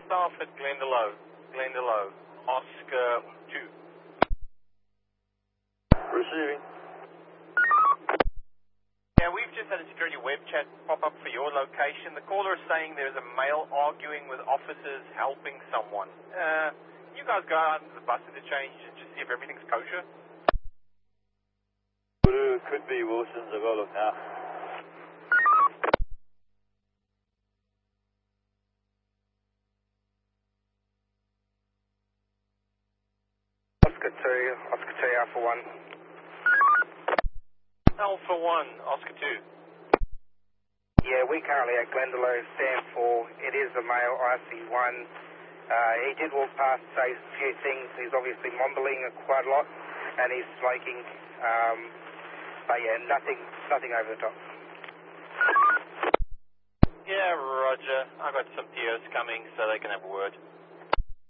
staff at Glendalough. Oscar 2. Receiving. Yeah, we've just had a security web chat pop up for your location. The caller is saying there's a male arguing with officers helping someone. You guys go out into the bus interchange and just see if everything's kosher? Could be Wilson's. I've got to look now. Oscar 2, Alpha 1. Alpha 1, Oscar 2. Yeah, we currently at Glendalough stand for, it is a male IC1. He did walk past, say a few things. He's obviously mumbling quite a lot, and he's smoking. But yeah, nothing over the top. Yeah, roger. I've got some POs coming so they can have a word.